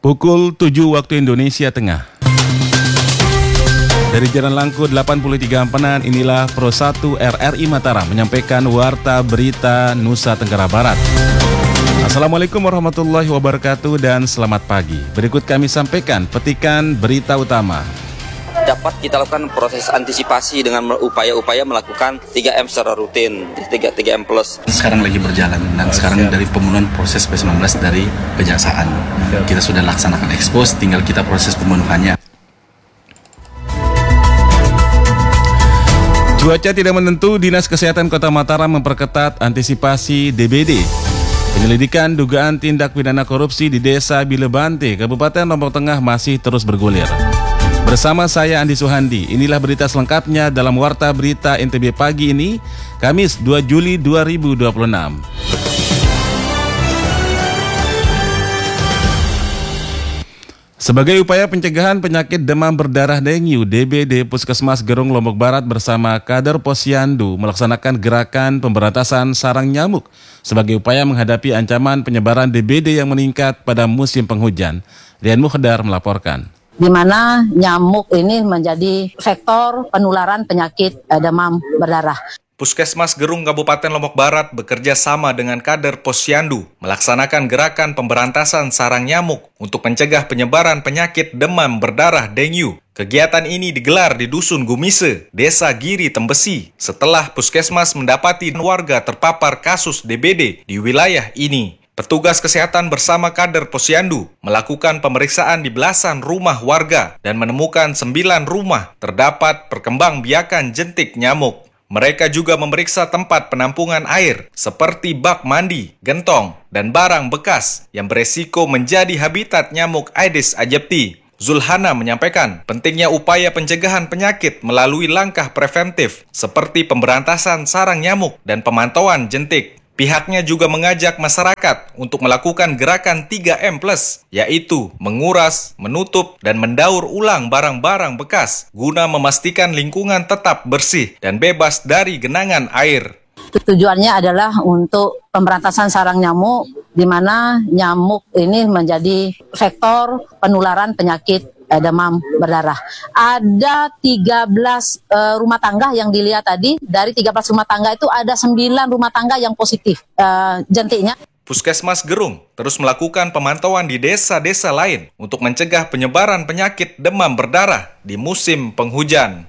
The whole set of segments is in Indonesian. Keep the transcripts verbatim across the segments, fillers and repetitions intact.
Pukul tujuh waktu Indonesia Tengah. Dari Jalan Langku delapan puluh tiga Ampenan, inilah Pro satu R R I Mataram menyampaikan Warta Berita Nusa Tenggara Barat. Assalamualaikum warahmatullahi wabarakatuh dan selamat pagi. Berikut kami sampaikan petikan berita utama. Dapat kita lakukan proses antisipasi dengan upaya-upaya melakukan tiga M secara rutin, tiga M plus. Sekarang lagi berjalan dan sekarang dari pemenuhan proses P sembilan belas dari Kejaksaan. Kita sudah laksanakan ekspos, tinggal kita proses pemenuhannya. Cuaca tidak menentu, Dinas Kesehatan Kota Mataram memperketat antisipasi D B D. Penyelidikan dugaan tindak pidana korupsi di Desa Bilebante, Kabupaten Lombok Tengah masih terus bergulir. Bersama saya Andi Suhandi, inilah berita selengkapnya dalam Warta Berita N T B pagi ini, Kamis dua Juli dua ribu dua puluh enam. Sebagai upaya pencegahan penyakit demam berdarah dengue, D B D Puskesmas Gerung Lombok Barat bersama kader Posyandu melaksanakan gerakan pemberantasan sarang nyamuk sebagai upaya menghadapi ancaman penyebaran D B D yang meningkat pada musim penghujan. Rian Muhdar melaporkan. Di mana nyamuk ini menjadi vektor penularan penyakit eh, demam berdarah. Puskesmas Gerung Kabupaten Lombok Barat bekerja sama dengan kader Posyandu melaksanakan gerakan pemberantasan sarang nyamuk untuk mencegah penyebaran penyakit demam berdarah dengue. Kegiatan ini digelar di Dusun Gumise, Desa Giri Tembesi, setelah Puskesmas mendapati warga terpapar kasus D B D di wilayah ini. Petugas kesehatan bersama kader Posyandu melakukan pemeriksaan di belasan rumah warga dan menemukan sembilan rumah terdapat perkembangbiakan jentik nyamuk. Mereka juga memeriksa tempat penampungan air seperti bak mandi, gentong, dan barang bekas yang beresiko menjadi habitat nyamuk Aedes aegypti. Zulhana menyampaikan pentingnya upaya pencegahan penyakit melalui langkah preventif seperti pemberantasan sarang nyamuk dan pemantauan jentik. Pihaknya juga mengajak masyarakat untuk melakukan gerakan tiga M plus, yaitu menguras, menutup, dan mendaur ulang barang-barang bekas guna memastikan lingkungan tetap bersih dan bebas dari genangan air. Tujuannya adalah untuk pemberantasan sarang nyamuk, di mana nyamuk ini menjadi vektor penularan penyakit eh, demam berdarah. Ada tiga belas eh, rumah tangga yang dilihat tadi, dari tiga belas rumah tangga itu ada sembilan rumah tangga yang positif eh, jentiknya. Puskesmas Gerung terus melakukan pemantauan di desa-desa lain untuk mencegah penyebaran penyakit demam berdarah di musim penghujan.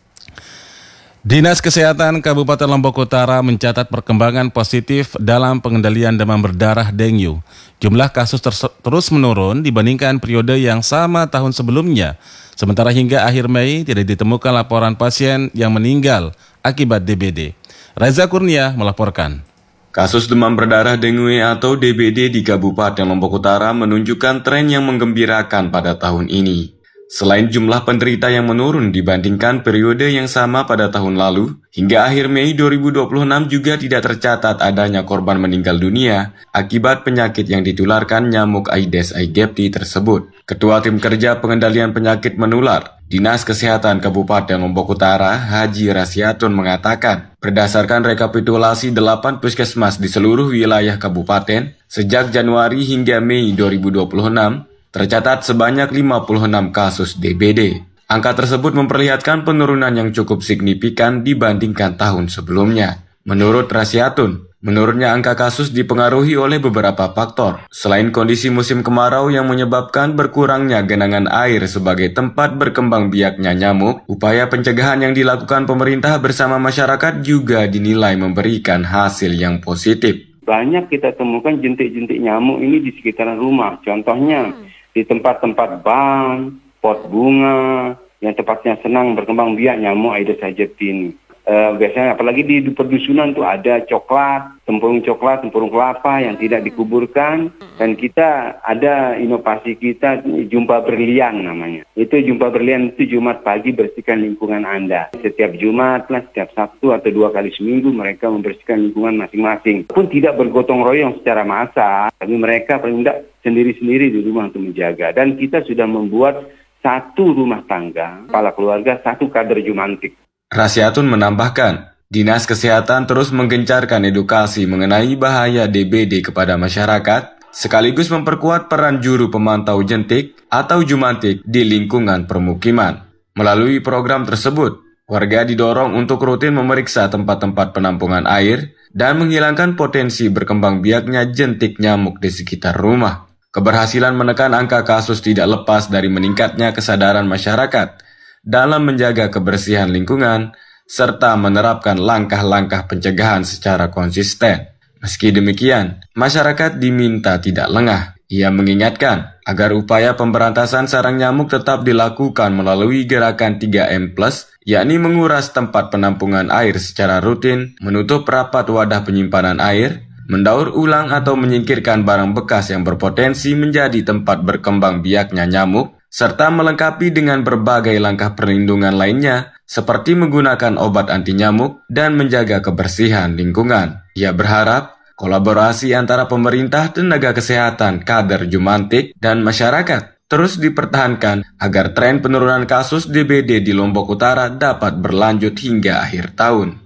Dinas Kesehatan Kabupaten Lombok Utara mencatat perkembangan positif dalam pengendalian demam berdarah dengue. Jumlah kasus ter- terus menurun dibandingkan periode yang sama tahun sebelumnya. Sementara hingga akhir Mei tidak ditemukan laporan pasien yang meninggal akibat D B D. Reza Kurnia melaporkan. Kasus demam berdarah dengue atau D B D di Kabupaten Lombok Utara menunjukkan tren yang menggembirakan pada tahun ini. Selain jumlah penderita yang menurun dibandingkan periode yang sama pada tahun lalu, hingga akhir Mei dua ribu dua puluh enam juga tidak tercatat adanya korban meninggal dunia akibat penyakit yang ditularkan nyamuk Aedes aegypti tersebut. Ketua Tim Kerja Pengendalian Penyakit Menular, Dinas Kesehatan Kabupaten Lombok Utara, Haji Rasyatun mengatakan, berdasarkan rekapitulasi delapan puskesmas di seluruh wilayah kabupaten, sejak Januari hingga Mei dua ribu dua puluh enam, tercatat sebanyak lima puluh enam kasus D B D. Angka tersebut memperlihatkan penurunan yang cukup signifikan dibandingkan tahun sebelumnya. Menurut Rasyatun, menurunnya angka kasus dipengaruhi oleh beberapa faktor. Selain kondisi musim kemarau yang menyebabkan berkurangnya genangan air sebagai tempat berkembang biaknya nyamuk, upaya pencegahan yang dilakukan pemerintah bersama masyarakat juga dinilai memberikan hasil yang positif. Banyak kita temukan jentik-jentik nyamuk ini di sekitaran rumah. Contohnya, di tempat-tempat bank, pot bunga, yang tempatnya senang berkembang biak nyamuk Aedes aegypti ini. E, biasanya apalagi di perdusunan tuh ada coklat, tempurung coklat, tempurung kelapa yang tidak dikuburkan, dan kita ada inovasi kita jumpa berlian namanya. Itu jumpa berlian itu Jumat pagi bersihkan lingkungan Anda. Setiap Jumat lah, setiap Sabtu atau dua kali seminggu mereka membersihkan lingkungan masing-masing. Pun tidak bergotong royong secara massal, tapi mereka paling tidak sendiri-sendiri di rumah untuk menjaga. Dan kita sudah membuat satu rumah tangga, kepala keluarga, satu kader jumantik. Rasyatun menambahkan, Dinas Kesehatan terus menggencarkan edukasi mengenai bahaya D B D kepada masyarakat sekaligus memperkuat peran juru pemantau jentik atau jumantik di lingkungan permukiman. Melalui program tersebut, warga didorong untuk rutin memeriksa tempat-tempat penampungan air dan menghilangkan potensi berkembang biaknya jentik nyamuk di sekitar rumah. Keberhasilan menekan angka kasus tidak lepas dari meningkatnya kesadaran masyarakat dalam menjaga kebersihan lingkungan serta menerapkan langkah-langkah pencegahan secara konsisten. Meski demikian, masyarakat diminta tidak lengah. Ia mengingatkan agar upaya pemberantasan sarang nyamuk tetap dilakukan melalui gerakan tiga M plus, yakni menguras tempat penampungan air secara rutin, menutup rapat wadah penyimpanan air, mendaur ulang atau menyingkirkan barang bekas yang berpotensi menjadi tempat berkembang biaknya nyamuk, serta melengkapi dengan berbagai langkah perlindungan lainnya, seperti menggunakan obat anti nyamuk dan menjaga kebersihan lingkungan. Ia berharap kolaborasi antara pemerintah, tenaga kesehatan, kader jumantik, dan masyarakat terus dipertahankan agar tren penurunan kasus D B D di Lombok Utara dapat berlanjut hingga akhir tahun.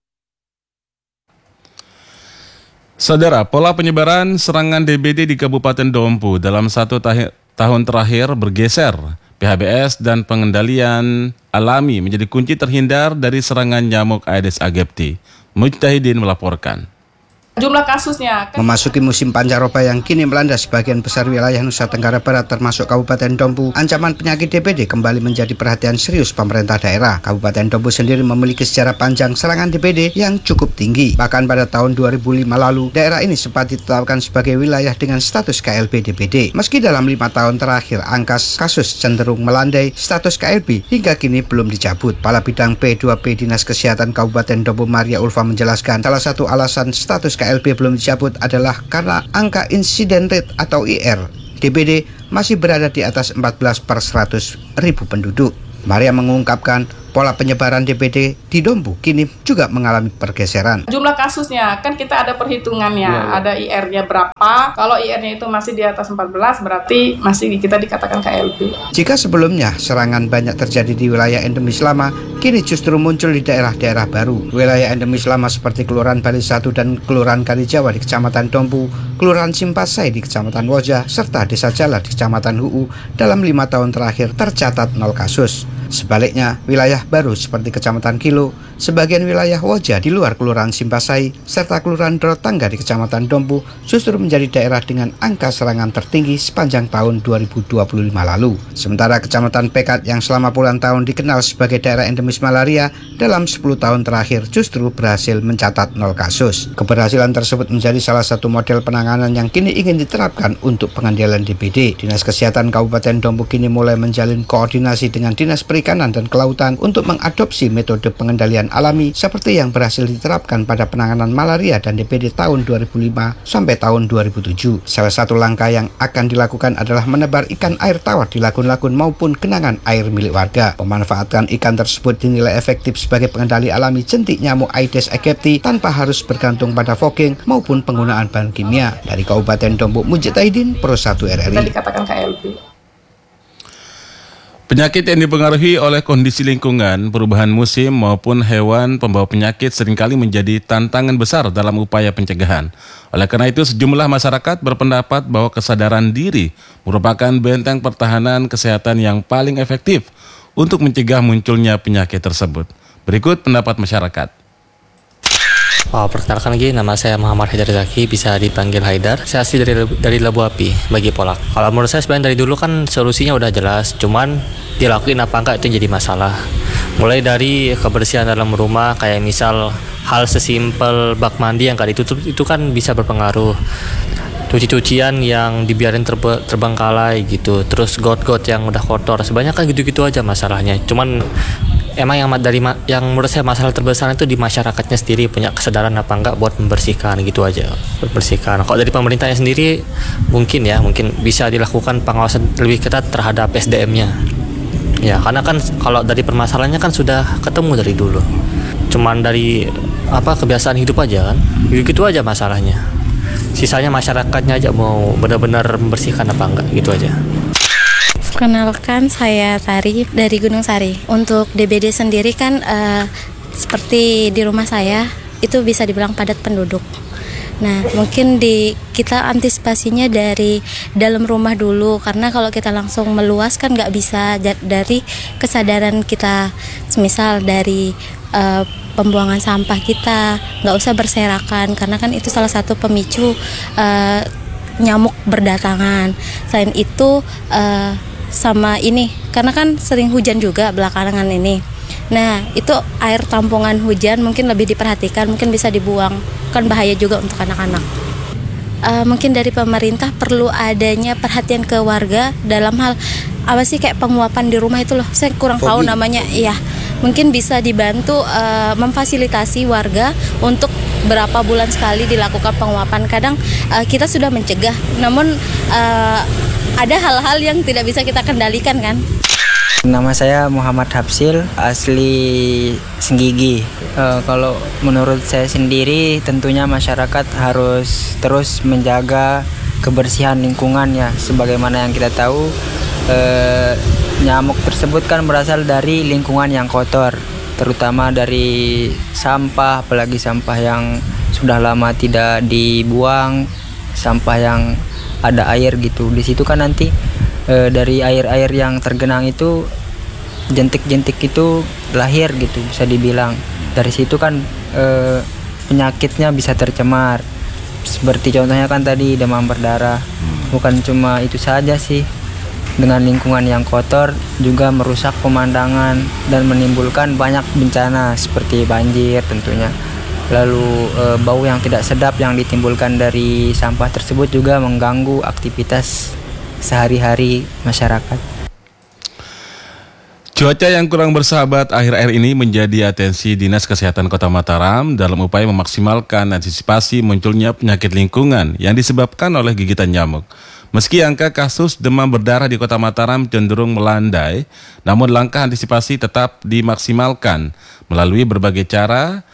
Saudara, pola penyebaran serangan D B D di Kabupaten Dompu dalam satu tahi- tahun terakhir bergeser. P H B S dan pengendalian alami menjadi kunci terhindar dari serangan nyamuk Aedes aegypti. Mujtahidin melaporkan. Jumlah kasusnya kan memasuki musim pancaroba yang kini melanda sebagian besar wilayah Nusa Tenggara Barat termasuk Kabupaten Dompu, ancaman penyakit D B D kembali menjadi perhatian serius pemerintah daerah. Kabupaten Dompu sendiri memiliki sejarah panjang serangan D B D yang cukup tinggi. Bahkan pada tahun dua ribu lima lalu, daerah ini sempat ditetapkan sebagai wilayah dengan status K L B D B D. Meski dalam lima tahun terakhir angka kasus cenderung melandai, status K L B hingga kini belum dicabut. Kepala Bidang P dua P Dinas Kesehatan Kabupaten Dompu Maria Ulfa menjelaskan, salah satu alasan status K L B belum dicabut adalah karena angka insiden rate atau I R D B D masih berada di atas empat belas per seratus ribu penduduk. Maria mengungkapkan pola penyebaran D B D di Dompu kini juga mengalami pergeseran. Jumlah kasusnya kan kita ada perhitungannya, ya, ya. Ada I R-nya berapa. Kalau I R-nya itu masih di atas empat belas berarti masih kita dikatakan K L B. Jika sebelumnya serangan banyak terjadi di wilayah endemis lama, kini justru muncul di daerah-daerah baru. Wilayah endemis lama seperti Kelurahan Bali satu dan Kelurahan Kalijawa di Kecamatan Dompu, Kelurahan Simpasai di Kecamatan Wajah, serta Desa Jala di Kecamatan Huu dalam lima tahun terakhir tercatat nol kasus. Sebaliknya, wilayah baru seperti Kecamatan Kilo, sebagian wilayah Wajah di luar Kelurahan Simpasai, serta Kelurahan Dorotangga di Kecamatan Dompu justru menjadi daerah dengan angka serangan tertinggi sepanjang tahun dua ribu dua puluh lima lalu. Sementara Kecamatan Pekat yang selama puluhan tahun dikenal sebagai daerah endemis malaria, dalam sepuluh tahun terakhir justru berhasil mencatat nol kasus. Keberhasilan tersebut menjadi salah satu model penanganan yang kini ingin diterapkan untuk pengendalian D B D. Dinas Kesehatan Kabupaten Dompu kini mulai menjalin koordinasi dengan Dinas Perikanan dan Kelautan untuk mengadopsi metode pengendalian alami seperti yang berhasil diterapkan pada penanganan malaria dan D B D tahun dua ribu lima sampai tahun dua ribu tujuh. Salah satu langkah yang akan dilakukan adalah menebar ikan air tawar di lagun-lagun maupun genangan air milik warga. Pemanfaatan ikan tersebut dinilai efektif sebagai pengendali alami jentik nyamuk Aedes aegypti tanpa harus bergantung pada fogging maupun penggunaan bahan kimia. Dari Kabupaten Dompu, Mujtahidin, Pro satu R R I. Kita dikatakan K L B. Penyakit yang dipengaruhi oleh kondisi lingkungan, perubahan musim maupun hewan pembawa penyakit seringkali menjadi tantangan besar dalam upaya pencegahan. Oleh karena itu, sejumlah masyarakat berpendapat bahwa kesadaran diri merupakan benteng pertahanan kesehatan yang paling efektif untuk mencegah munculnya penyakit tersebut. Berikut pendapat masyarakat. Oh, perkenalkan lagi, nama saya Muhammad Haidar Zaki, bisa dipanggil Haidar. Saya asli dari dari Labu Api, bagi Polak. Kalau menurut saya sebenarnya dari dulu kan solusinya udah jelas, cuman dilakuin apa enggak itu jadi masalah. Mulai dari kebersihan dalam rumah, kayak misal hal sesimpel bak mandi yang gak ditutup itu kan bisa berpengaruh. Cuci-cucian yang dibiarin terbe- terbengkalai gitu, terus got-got yang udah kotor, sebanyak kan gitu-gitu aja masalahnya. Cuman emang yang dari yang menurut saya masalah terbesar itu di masyarakatnya sendiri, punya kesadaran apa enggak buat membersihkan gitu aja, membersihkan. Kalau dari pemerintahnya sendiri mungkin ya, mungkin bisa dilakukan pengawasan lebih ketat terhadap S D M-nya. Ya, karena kan kalau dari permasalahannya kan sudah ketemu dari dulu. Cuman dari apa kebiasaan hidup aja kan, gitu aja masalahnya. Sisanya masyarakatnya aja mau benar-benar membersihkan apa enggak gitu aja. Perkenalkan, saya Tari dari Gunung Sari. Untuk D B D sendiri kan uh, seperti di rumah saya itu bisa dibilang padat penduduk. Nah, mungkin di kita antisipasinya dari dalam rumah dulu, karena kalau kita langsung meluas kan nggak bisa. Dari kesadaran kita, misal dari uh, pembuangan sampah kita nggak usah berserakan, karena kan itu salah satu pemicu uh, nyamuk berdatangan. Selain itu uh, sama ini, karena kan sering hujan juga belakangan ini. Nah, itu air tampungan hujan mungkin lebih diperhatikan, mungkin bisa dibuang, kan bahaya juga untuk anak-anak. Uh, mungkin dari pemerintah perlu adanya perhatian ke warga dalam hal apa sih, kayak penguapan di rumah itu loh, saya kurang Fobi. tahu namanya. Iya, mungkin bisa dibantu uh, memfasilitasi warga untuk berapa bulan sekali dilakukan penguapan. Kadang uh, kita sudah mencegah, namun uh, ada hal-hal yang tidak bisa kita kendalikan kan. Nama saya Muhammad Hapsil, asli Senggigi. E, kalau menurut saya sendiri, tentunya masyarakat harus terus menjaga kebersihan lingkungan ya. Sebagaimana yang kita tahu, e, nyamuk tersebut kan berasal dari lingkungan yang kotor, terutama dari sampah, apalagi sampah yang sudah lama tidak dibuang, sampah yang ada air gitu. Di situ kan nanti e, dari air-air yang tergenang itu jentik-jentik itu lahir gitu, bisa dibilang. Dari situ kan e, penyakitnya bisa tercemar. Seperti contohnya kan tadi demam berdarah. Bukan cuma itu saja sih, dengan lingkungan yang kotor juga merusak pemandangan dan menimbulkan banyak bencana seperti banjir tentunya. Lalu e, bau yang tidak sedap yang ditimbulkan dari sampah tersebut juga mengganggu aktivitas sehari-hari masyarakat. Cuaca yang kurang bersahabat akhir-akhir ini menjadi atensi Dinas Kesehatan Kota Mataram dalam upaya memaksimalkan antisipasi munculnya penyakit lingkungan yang disebabkan oleh gigitan nyamuk. Meski angka kasus demam berdarah di Kota Mataram cenderung melandai, namun langkah antisipasi tetap dimaksimalkan melalui berbagai cara.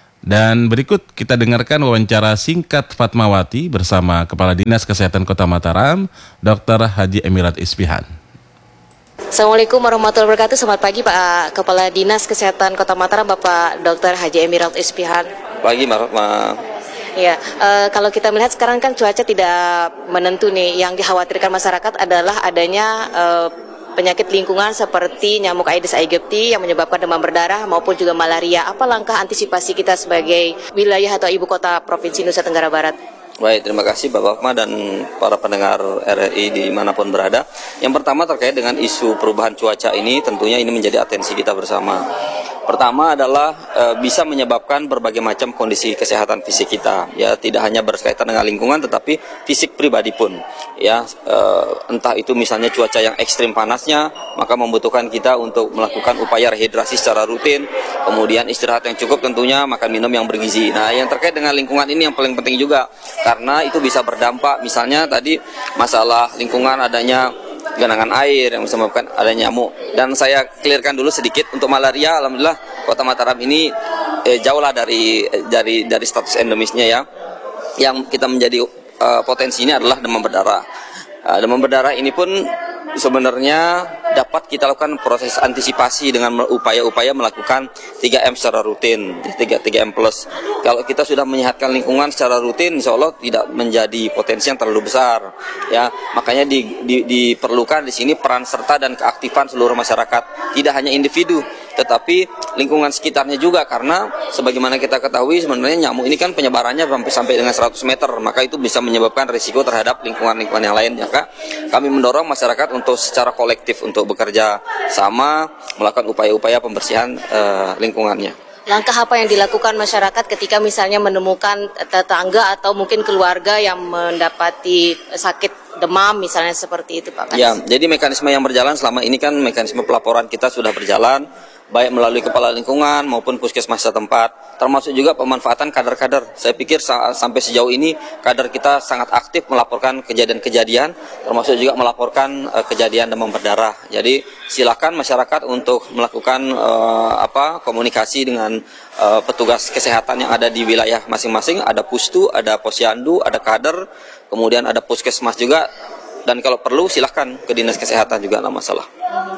Dan berikut kita dengarkan wawancara singkat Fatmawati bersama Kepala Dinas Kesehatan Kota Mataram, Dokter Haji Emirat Ispihan. Assalamualaikum warahmatullahi wabarakatuh. Selamat pagi Pak Kepala Dinas Kesehatan Kota Mataram, Bapak Dokter Haji Emirat Ispihan. Pagi, Ma. Ya, e, kalau kita melihat sekarang kan cuaca tidak menentu nih. Yang dikhawatirkan masyarakat adalah adanya e, penyakit lingkungan seperti nyamuk Aedes aegypti yang menyebabkan demam berdarah maupun juga malaria. Apa langkah antisipasi kita sebagai wilayah atau ibu kota Provinsi Nusa Tenggara Barat? Baik, terima kasih Bapak Fatma dan para pendengar R R I dimanapun berada. Yang pertama terkait dengan isu perubahan cuaca ini, tentunya ini menjadi atensi kita bersama. Pertama adalah e, bisa menyebabkan berbagai macam kondisi kesehatan fisik kita, ya tidak hanya berkaitan dengan lingkungan, tetapi fisik pribadi pun, ya e, entah itu misalnya cuaca yang ekstrim panasnya, maka membutuhkan kita untuk melakukan upaya rehidrasi secara rutin, kemudian istirahat yang cukup tentunya, makan minum yang bergizi. Nah, yang terkait dengan lingkungan ini yang paling penting juga, karena itu bisa berdampak, misalnya tadi masalah lingkungan adanya genangan air yang bisa menyebabkan adanya nyamuk. Dan saya clearkan dulu sedikit untuk malaria. Alhamdulillah Kota Mataram ini eh, jauh lah dari dari dari status endemisnya ya. Yang kita menjadi uh, potensi ini adalah demam berdarah. Uh, demam berdarah ini pun sebenarnya dapat kita lakukan proses antisipasi dengan upaya-upaya melakukan tiga M secara rutin, tiga M plus. Kalau kita sudah menyehatkan lingkungan secara rutin, insya Allah tidak menjadi potensi yang terlalu besar. Ya, makanya di, di, diperlukan di sini peran serta dan keaktifan seluruh masyarakat, tidak hanya individu, tetapi lingkungan sekitarnya juga, karena sebagaimana kita ketahui sebenarnya nyamuk ini kan penyebarannya sampai sampai dengan seratus meter, maka itu bisa menyebabkan risiko terhadap lingkungan-lingkungan yang lain. Maka kami mendorong masyarakat untuk secara kolektif untuk bekerja sama melakukan upaya-upaya pembersihan uh, lingkungannya. Langkah apa yang dilakukan masyarakat ketika misalnya menemukan tetangga atau mungkin keluarga yang mendapati sakit demam misalnya seperti itu Pak? Ya, jadi mekanisme yang berjalan selama ini kan mekanisme pelaporan kita sudah berjalan, baik melalui kepala lingkungan maupun puskesmas setempat, termasuk juga pemanfaatan kader-kader. Saya pikir sa- sampai sejauh ini kader kita sangat aktif melaporkan kejadian-kejadian, termasuk juga melaporkan uh, kejadian demam berdarah. Jadi silakan masyarakat untuk melakukan uh, apa komunikasi dengan uh, petugas kesehatan yang ada di wilayah masing-masing. Ada pustu, ada posyandu, ada kader, kemudian ada puskesmas juga. Dan kalau perlu silahkan ke dinas kesehatan juga, nggak masalah.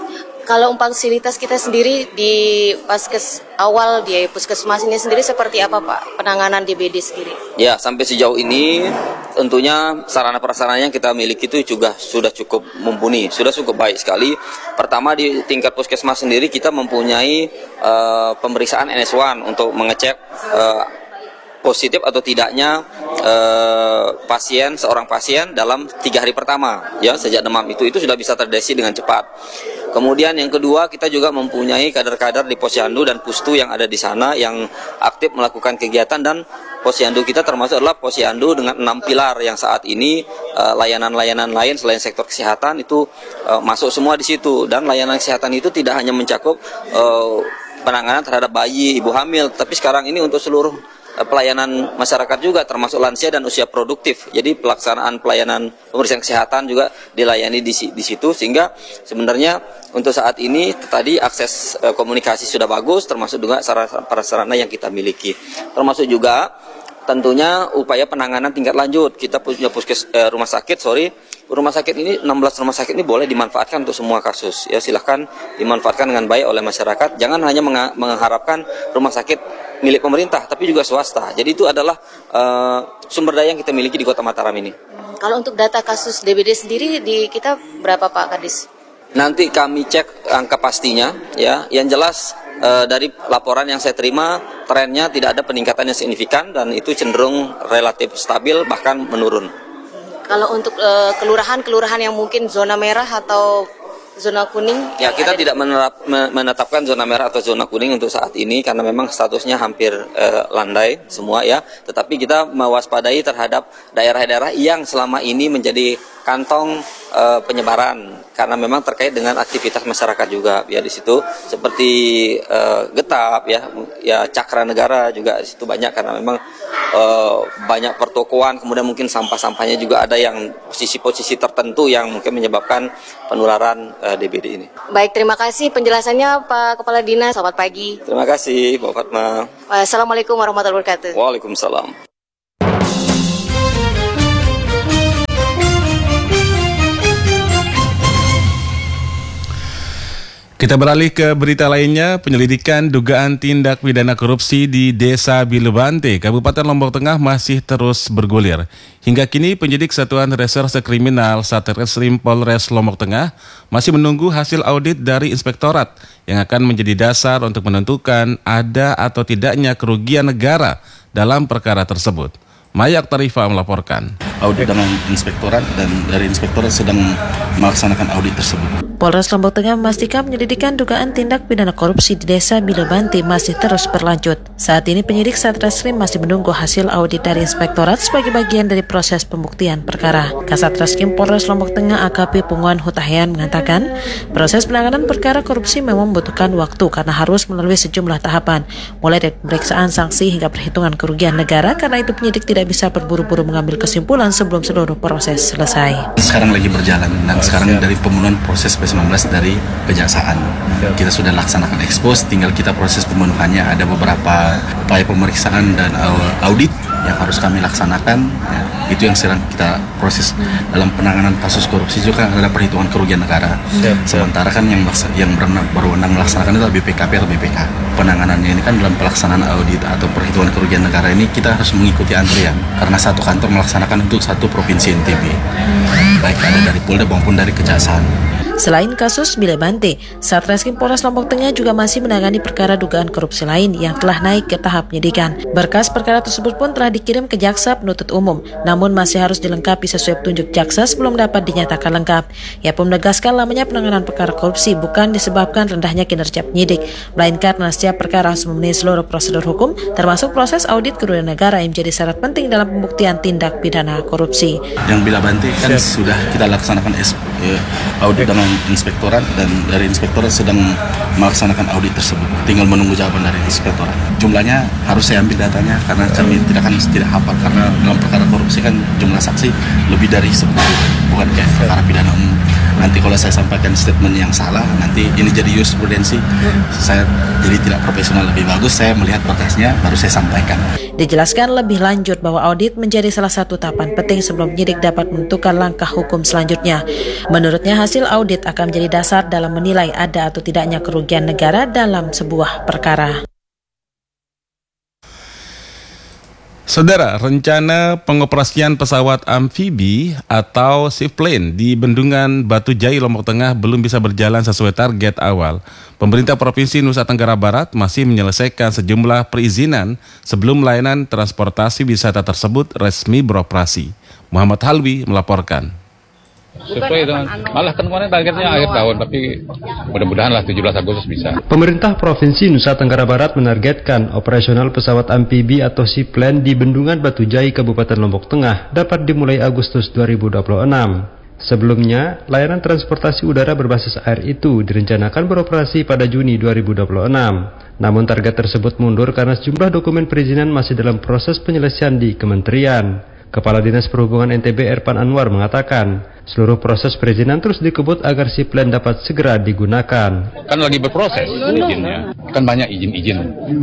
Kalau fasilitas kita sendiri di paskes awal di puskesmas ini sendiri seperti apa Pak penanganan D B D sendiri? Ya, sampai sejauh ini tentunya sarana prasarana yang kita miliki itu juga sudah cukup mumpuni, sudah cukup baik sekali. Pertama di tingkat puskesmas sendiri kita mempunyai uh, pemeriksaan N S satu untuk mengecek uh, positif atau tidaknya eh, pasien seorang pasien dalam tiga hari pertama ya sejak demam itu itu sudah bisa terdeteksi dengan cepat. Kemudian yang kedua kita juga mempunyai kader-kader di Posyandu dan Pustu yang ada di sana yang aktif melakukan kegiatan, dan Posyandu kita termasuk adalah Posyandu dengan enam pilar yang saat ini eh, layanan-layanan lain selain sektor kesehatan itu eh, masuk semua di situ, dan layanan kesehatan itu tidak hanya mencakup eh, penanganan terhadap bayi, ibu hamil, tapi sekarang ini untuk seluruh pelayanan masyarakat juga termasuk lansia dan usia produktif. Jadi pelaksanaan pelayanan pemeriksaan kesehatan juga dilayani di, di situ, sehingga sebenarnya untuk saat ini tadi akses eh, komunikasi sudah bagus, termasuk juga sarana yang kita miliki. Termasuk juga tentunya upaya penanganan tingkat lanjut. Kita punya puskes eh, rumah sakit, sorry, rumah sakit ini enam belas rumah sakit ini boleh dimanfaatkan untuk semua kasus. Ya silahkan dimanfaatkan dengan baik oleh masyarakat. Jangan hanya mengharapkan rumah sakit milik pemerintah, tapi juga swasta. Jadi itu adalah uh, sumber daya yang kita miliki di Kota Mataram ini. Kalau untuk data kasus D B D sendiri di kita berapa Pak Kadis? Nanti kami cek angka pastinya, ya. Yang jelas uh, dari laporan yang saya terima, trennya tidak ada peningkatan yang signifikan dan itu cenderung relatif stabil bahkan menurun. Kalau untuk uh, kelurahan-kelurahan yang mungkin zona merah atau zona kuning? Ya, kita tidak menerap, menetapkan zona merah atau zona kuning untuk saat ini karena memang statusnya hampir eh, landai semua ya. Tetapi kita mewaspadai terhadap daerah-daerah yang selama ini menjadi kantong eh, penyebaran karena memang terkait dengan aktivitas masyarakat juga ya di situ, seperti eh, Getap ya, ya Cakra Negara juga di situ banyak karena memang eh, banyak pertokoan, kemudian mungkin sampah-sampahnya juga ada yang posisi-posisi tertentu yang mungkin menyebabkan penularan D B D ini. Baik, terima kasih penjelasannya Pak Kepala Dinas. Selamat pagi. Terima kasih Mbak Fatma. Assalamualaikum warahmatullahi wabarakatuh. Waalaikumsalam. Kita beralih ke berita lainnya. Penyelidikan dugaan tindak pidana korupsi di Desa Bilebante, Kabupaten Lombok Tengah masih terus bergulir. Hingga kini penyidik Satuan Reserse Kriminal Satreskrim Polres Lombok Tengah masih menunggu hasil audit dari inspektorat yang akan menjadi dasar untuk menentukan ada atau tidaknya kerugian negara dalam perkara tersebut. Mayak Tarifa melaporkan. Audit dengan inspektorat dan dari inspektorat sedang melaksanakan audit tersebut. Polres Lombok Tengah memastikan penyelidikan dugaan tindak pidana korupsi di Desa Bilebante masih terus berlanjut. Saat ini penyidik Satreskrim masih menunggu hasil audit dari inspektorat sebagai bagian dari proses pembuktian perkara. Kasatreskrim Polres Lombok Tengah A K P Punguan Hutahian mengatakan, proses penanganan perkara korupsi memang membutuhkan waktu karena harus melalui sejumlah tahapan, mulai dari pemeriksaan sanksi hingga perhitungan kerugian negara. Karena itu penyidik tidak bisa berburu-buru mengambil kesimpulan sebelum seluruh proses selesai. Sekarang lagi berjalan dan sekarang dari pemenuhan proses P sembilan belas dari Kejaksaan. Kita sudah laksanakan ekspos, tinggal kita proses pemenuhannya. Ada beberapa upaya pemeriksaan dan audit yang harus kami laksanakan. Ya, itu yang sedang kita proses dalam penanganan kasus korupsi. Juga ada perhitungan kerugian negara. Sementara kan yang yang berwenang melaksanakan itu B P K P atau B P K. Penanganannya ini kan dalam pelaksanaan audit atau perhitungan kerugian negara ini kita harus mengikuti antrian karena satu kantor melaksanakan untuk satu provinsi N T B, baik ada dari Polda maupun dari Kejaksaan. Selain kasus Bilebante, Satreskrim Polres Lombok Tengah juga masih menangani perkara dugaan korupsi lain yang telah naik ke tahap penyidikan. Berkas perkara tersebut pun telah dikirim ke Jaksa Penuntut Umum, namun masih harus dilengkapi sesuai petunjuk jaksa sebelum dapat dinyatakan lengkap. Ia pun menegaskan lamanya penanganan perkara korupsi bukan disebabkan rendahnya kinerja penyidik, melainkan karena setiap perkara harus memenuhi seluruh prosedur hukum, termasuk proses audit kerugian negara yang menjadi syarat penting dalam pembuktian tindak pidana korupsi. Yang Bilebante kan sudah kita laksanakan ya, audit dengan inspektorat dan dari inspektorat sedang melaksanakan audit tersebut. Tinggal menunggu jawaban dari inspektorat. Jumlahnya harus saya ambil datanya karena kami tidak akan tidak hafal karena dalam perkara korupsi kan jumlah saksi lebih dari sepuluh, bukan kayak narapidana umum. Nanti kalau saya sampaikan statement yang salah, nanti ini jadi jurisprudensi, saya jadi tidak profesional. Lebih bagus saya melihat berkasnya, baru saya sampaikan. Dijelaskan lebih lanjut bahwa audit menjadi salah satu tahapan penting sebelum penyidik dapat menentukan langkah hukum selanjutnya. Menurutnya hasil audit akan menjadi dasar dalam menilai ada atau tidaknya kerugian negara dalam sebuah perkara. Saudara, rencana pengoperasian pesawat amfibi atau seaplane di Bendungan Batu Jai, Lombok Tengah belum bisa berjalan sesuai target awal. Pemerintah Provinsi Nusa Tenggara Barat masih menyelesaikan sejumlah perizinan sebelum layanan transportasi wisata tersebut resmi beroperasi. Muhammad Halwi melaporkan. Sesuai dengan, malah kan kemarin targetnya akhir tahun, tapi mudah-mudahan lah tujuh belas Agustus bisa. Pemerintah Provinsi Nusa Tenggara Barat menargetkan operasional pesawat amfibi atau seaplane di Bendungan Batu Jai, Kabupaten Lombok Tengah dapat dimulai Agustus dua ribu dua puluh enam. Sebelumnya, layanan transportasi udara berbasis air itu direncanakan beroperasi pada Juni dua ribu dua puluh enam. Namun target tersebut mundur karena sejumlah dokumen perizinan masih dalam proses penyelesaian di kementerian. Kepala Dinas Perhubungan N T B Erpan Anwar mengatakan, seluruh proses perizinan terus dikebut agar seaplane dapat segera digunakan. Kan lagi berproses izinnya, kan banyak izin-izin,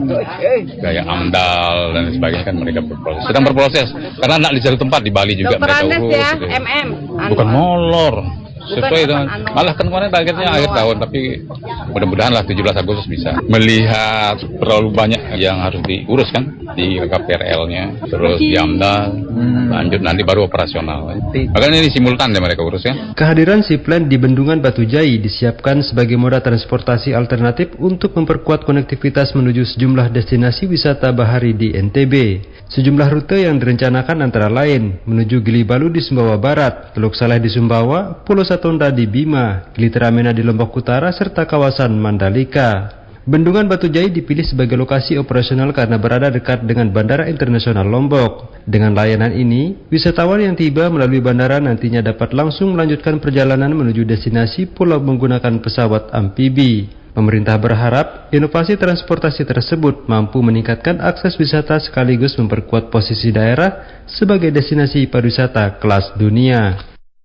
kayak AMDAL dan sebagainya kan mereka berproses, sedang berproses. Karena anak di satu tempat di Bali juga Dokter mereka Andes urus. ya, gitu. M M. Bukan molor. Sesuai dengan, malah kan kemarin targetnya akhir tahun, tapi mudah-mudahan lah tujuh belas Agustus bisa. Melihat terlalu banyak yang harus diurus kan di K P R L-nya, terus di AMDAL, lanjut nanti baru operasional. Makanya ini simultan ya mereka urus ya. Kehadiran seaplane di Bendungan Batu Jai disiapkan sebagai moda transportasi alternatif untuk memperkuat konektivitas menuju sejumlah destinasi wisata bahari di N T B. Sejumlah rute yang direncanakan antara lain menuju Gili Balu di Sumbawa Barat, Teluk Saleh di Sumbawa, Pulau Satonda di Bima, Gili Teramena di Lombok Utara, serta kawasan Mandalika. Bendungan Batu Jai dipilih sebagai lokasi operasional karena berada dekat dengan Bandara Internasional Lombok. Dengan layanan ini, wisatawan yang tiba melalui bandara nantinya dapat langsung melanjutkan perjalanan menuju destinasi pulau menggunakan pesawat amfibi. Pemerintah berharap inovasi transportasi tersebut mampu meningkatkan akses wisata sekaligus memperkuat posisi daerah sebagai destinasi pariwisata kelas dunia.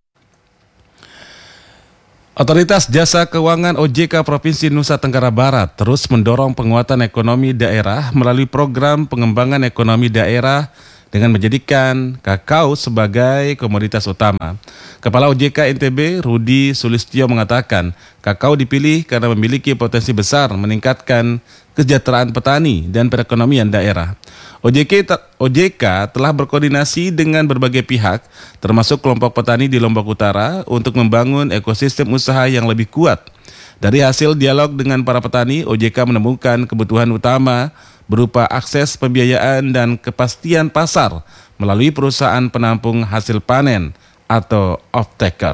Otoritas Jasa Keuangan O J K Provinsi Nusa Tenggara Barat terus mendorong penguatan ekonomi daerah melalui program pengembangan ekonomi daerah dengan menjadikan kakao sebagai komoditas utama. Kepala O J K N T B Rudi Sulistyo mengatakan kakao dipilih karena memiliki potensi besar meningkatkan kesejahteraan petani dan perekonomian daerah. O J K, O J K telah berkoordinasi dengan berbagai pihak, termasuk kelompok petani di Lombok Utara, untuk membangun ekosistem usaha yang lebih kuat. Dari hasil dialog dengan para petani, O J K menemukan kebutuhan utama berupa akses pembiayaan dan kepastian pasar melalui perusahaan penampung hasil panen atau off-taker.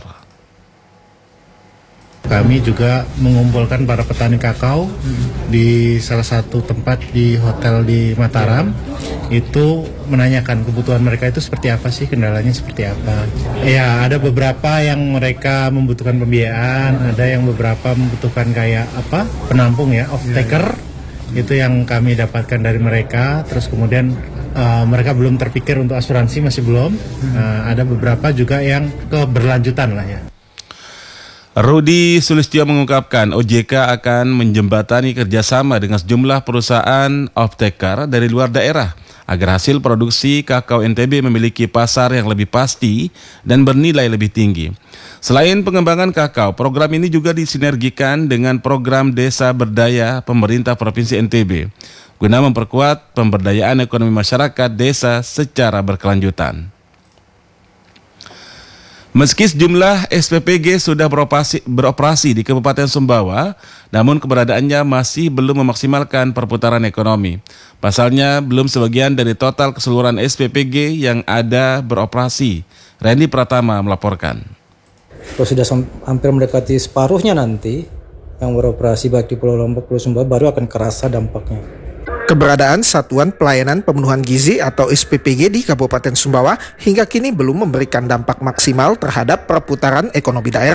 Kami juga mengumpulkan para petani kakao di salah satu tempat di hotel di Mataram. Itu menanyakan kebutuhan mereka itu seperti apa sih, kendalanya seperti apa. Ya, ada beberapa yang mereka membutuhkan pembiayaan, ada yang beberapa membutuhkan kayak apa, penampung ya, off-taker. Itu yang kami dapatkan dari mereka. Terus kemudian uh, mereka belum terpikir untuk asuransi, masih belum. Uh, ada beberapa juga yang keberlanjutan lah ya. Rudi Sulistyo mengungkapkan O J K akan menjembatani kerjasama dengan sejumlah perusahaan off-taker dari luar daerah agar hasil produksi kakao N T B memiliki pasar yang lebih pasti dan bernilai lebih tinggi. Selain pengembangan kakao, program ini juga disinergikan dengan program Desa Berdaya pemerintah Provinsi N T B guna memperkuat pemberdayaan ekonomi masyarakat desa secara berkelanjutan. Meski sejumlah S P P G sudah beroperasi, beroperasi di Kabupaten Sumbawa, namun keberadaannya masih belum memaksimalkan perputaran ekonomi. Pasalnya, belum sebagian dari total keseluruhan S P P G yang ada beroperasi. Randy Pratama melaporkan. Kalau sudah hampir mendekati separuhnya nanti, yang beroperasi baik di Pulau Lombok, Pulau Sumbawa, baru akan kerasa dampaknya. Keberadaan Satuan Pelayanan Pemenuhan Gizi atau S P P G di Kabupaten Sumbawa hingga kini belum memberikan dampak maksimal terhadap perputaran ekonomi daerah.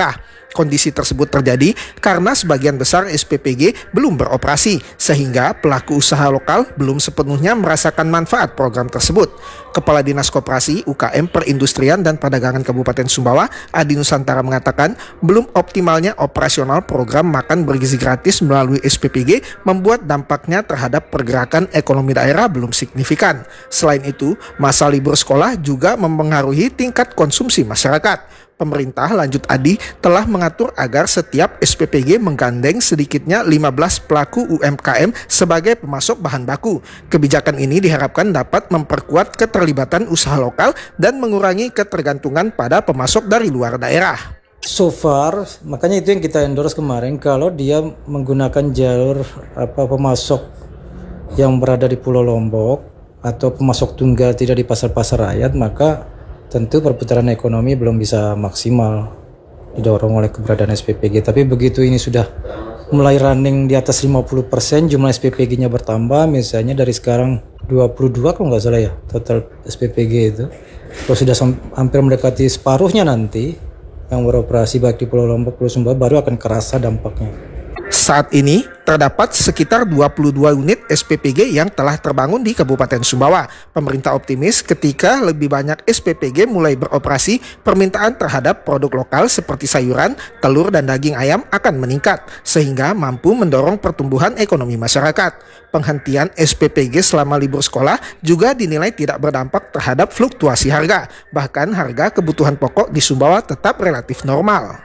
Kondisi tersebut terjadi karena sebagian besar S P P G belum beroperasi, sehingga pelaku usaha lokal belum sepenuhnya merasakan manfaat program tersebut. Kepala Dinas Koperasi, U K M, Perindustrian dan Perdagangan Kabupaten Sumbawa, Adi Nusantara mengatakan, belum optimalnya operasional program makan bergizi gratis melalui S P P G membuat dampaknya terhadap pergerakan ekonomi daerah belum signifikan. Selain itu, masa libur sekolah juga mempengaruhi tingkat konsumsi masyarakat. Pemerintah, lanjut Adi, telah mengatur agar setiap S P P G menggandeng sedikitnya lima belas pelaku U M K M sebagai pemasok bahan baku. Kebijakan ini diharapkan dapat memperkuat keterlibatan usaha lokal dan mengurangi ketergantungan pada pemasok dari luar daerah. So far, makanya itu yang kita endorse kemarin, kalau dia menggunakan jalur apa pemasok yang berada di Pulau Lombok atau pemasok tunggal tidak di pasar-pasar rakyat, maka tentu perputaran ekonomi belum bisa maksimal didorong oleh keberadaan S P P G. Tapi begitu ini sudah mulai running di atas lima puluh persen, jumlah S P P G-nya bertambah, misalnya dari sekarang dua puluh dua kalau nggak salah ya total S P P G itu, kalau sudah hampir mendekati separuhnya nanti yang beroperasi baik di Pulau Lombok, Pulau Sumba, baru akan kerasa dampaknya. Saat ini terdapat sekitar dua puluh dua unit S P P G yang telah terbangun di Kabupaten Sumbawa. Pemerintah optimis ketika lebih banyak S P P G mulai beroperasi, permintaan terhadap produk lokal seperti sayuran, telur, dan daging ayam akan meningkat, sehingga mampu mendorong pertumbuhan ekonomi masyarakat. Penghentian S P P G selama libur sekolah juga dinilai tidak berdampak terhadap fluktuasi harga. Bahkan harga kebutuhan pokok di Sumbawa tetap relatif normal.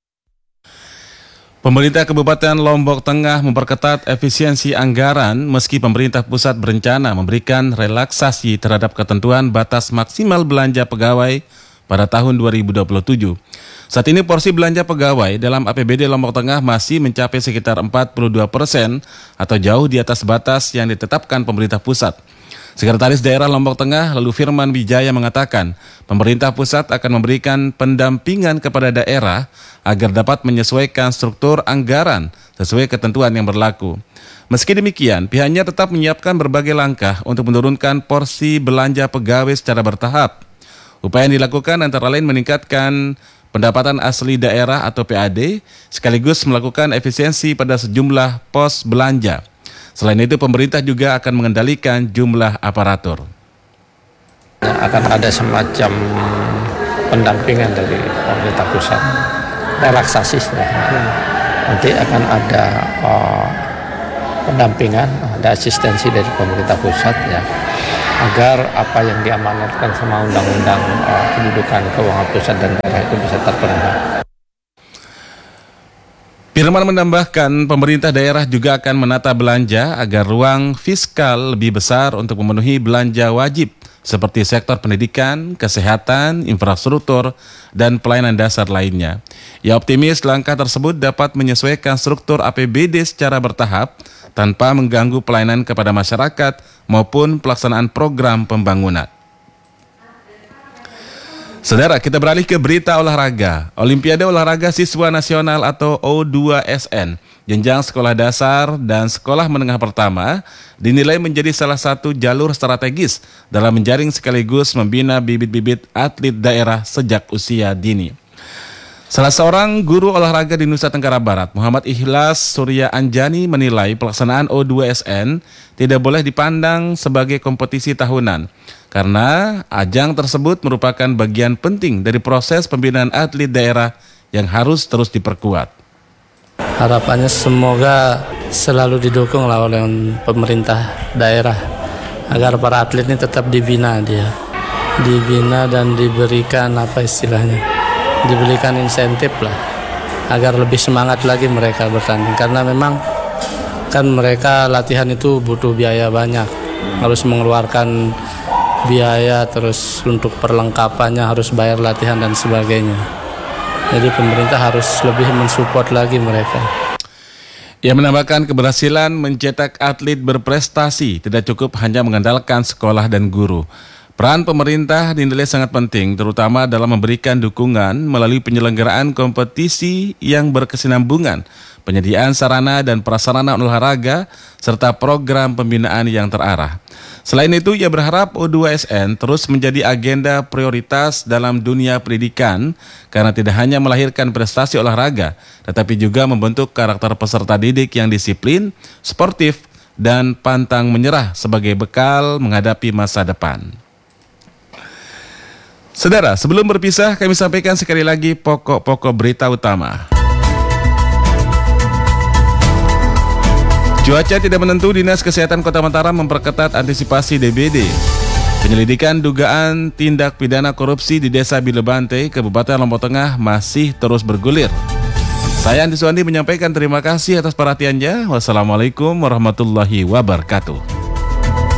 Pemerintah Kabupaten Lombok Tengah memperketat efisiensi anggaran meski pemerintah pusat berencana memberikan relaksasi terhadap ketentuan batas maksimal belanja pegawai pada tahun dua ribu dua puluh tujuh. Saat ini porsi belanja pegawai dalam A P B D Lombok Tengah masih mencapai sekitar empat puluh dua persen atau jauh di atas batas yang ditetapkan pemerintah pusat. Sekretaris Daerah Lombok Tengah lalu Firman Wijaya mengatakan, pemerintah pusat akan memberikan pendampingan kepada daerah agar dapat menyesuaikan struktur anggaran sesuai ketentuan yang berlaku. Meski demikian, pihaknya tetap menyiapkan berbagai langkah untuk menurunkan porsi belanja pegawai secara bertahap. Upaya yang dilakukan antara lain meningkatkan pendapatan asli daerah atau P A D, sekaligus melakukan efisiensi pada sejumlah pos belanja. Selain itu, pemerintah juga akan mengendalikan jumlah aparatur. Akan ada semacam pendampingan dari pemerintah pusat, relaksasi sebenarnya. Nanti akan ada uh, pendampingan, ada asistensi dari pemerintah pusat ya, agar apa yang diamanatkan sama undang-undang uh, kedudukan keuangan pusat dan daerah itu bisa terpenuhi. Firman menambahkan, pemerintah daerah juga akan menata belanja agar ruang fiskal lebih besar untuk memenuhi belanja wajib seperti sektor pendidikan, kesehatan, infrastruktur, dan pelayanan dasar lainnya. Ia optimis langkah tersebut dapat menyesuaikan struktur A P B D secara bertahap tanpa mengganggu pelayanan kepada masyarakat maupun pelaksanaan program pembangunan. Saudara, kita beralih ke berita olahraga. Olimpiade Olahraga Siswa Nasional atau O dua S N, jenjang sekolah dasar dan sekolah menengah pertama, dinilai menjadi salah satu jalur strategis dalam menjaring sekaligus membina bibit-bibit atlet daerah sejak usia dini. Salah seorang guru olahraga di Nusa Tenggara Barat, Muhammad Ikhlas Surya Anjani, menilai pelaksanaan O dua S N tidak boleh dipandang sebagai kompetisi tahunan, karena ajang tersebut merupakan bagian penting dari proses pembinaan atlet daerah yang harus terus diperkuat. Harapannya semoga selalu didukung lah oleh pemerintah daerah, agar para atlet ini tetap dibina dia, dibina dan diberikan apa istilahnya, diberikan insentif lah, agar lebih semangat lagi mereka bertanding. Karena memang kan mereka latihan itu butuh biaya banyak, harus mengeluarkan biaya, terus untuk perlengkapannya harus bayar latihan dan sebagainya. Jadi pemerintah harus lebih mensupport lagi mereka. Ia menambahkan keberhasilan mencetak atlet berprestasi tidak cukup hanya mengandalkan sekolah dan guru. Peran pemerintah dinilai sangat penting, terutama dalam memberikan dukungan melalui penyelenggaraan kompetisi yang berkesinambungan, penyediaan sarana dan prasarana olahraga, serta program pembinaan yang terarah. Selain itu, ia berharap U dua S N terus menjadi agenda prioritas dalam dunia pendidikan karena tidak hanya melahirkan prestasi olahraga, tetapi juga membentuk karakter peserta didik yang disiplin, sportif, dan pantang menyerah sebagai bekal menghadapi masa depan. Saudara, sebelum berpisah, kami sampaikan sekali lagi pokok-pokok berita utama. Cuaca tidak menentu, Dinas Kesehatan Kota Mataram memperketat antisipasi D B D. Penyelidikan dugaan tindak pidana korupsi di Desa Bilebante, Kabupaten Lombok Tengah masih terus bergulir. Saya Andi Suwandi menyampaikan terima kasih atas perhatiannya. Wassalamualaikum warahmatullahi wabarakatuh.